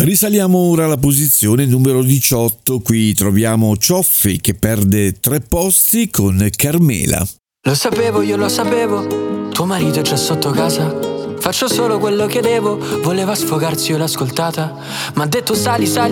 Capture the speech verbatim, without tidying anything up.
Risaliamo ora alla posizione numero diciotto, qui troviamo Cioffi che perde tre posti con Carmela. Lo sapevo, io lo sapevo, tuo marito è già sotto casa. Faccio solo quello che devo, voleva sfogarsi, io l'ho ascoltata. M'ha detto sali, sali